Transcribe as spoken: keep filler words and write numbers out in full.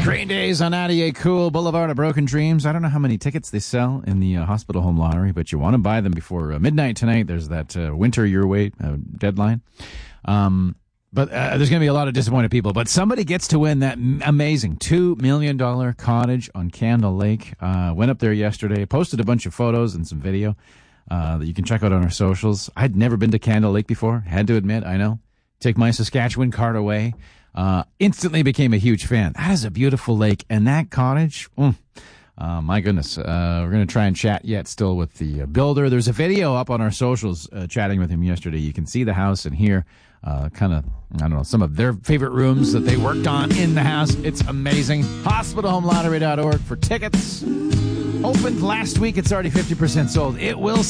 Green Days on ninety-eight Cool Boulevard of Broken Dreams. I don't know how many tickets they sell in the uh, Hospital Home Lottery, but you want to buy them before uh, midnight tonight. There's that uh, winter your way uh, deadline. Um, but uh, there's going to be a lot of disappointed people. But somebody gets to win that m- amazing two million dollars cottage on Candle Lake. Uh, went up there yesterday, posted a bunch of photos and some video uh, that you can check out on our socials. I'd never been to Candle Lake before. Had to admit, I know. Take my Saskatchewan card away. Uh, instantly became a huge fan. That is a beautiful lake, and that cottage, mm, uh, my goodness. Uh, we're going to try and chat yet still with the uh, builder. There's a video up on our socials uh, chatting with him yesterday. You can see the house and hear uh, kind of, I don't know, some of their favorite rooms that they worked on in the house. It's amazing. hospital home lottery dot org for tickets. Opened last week. It's already fifty percent sold. It will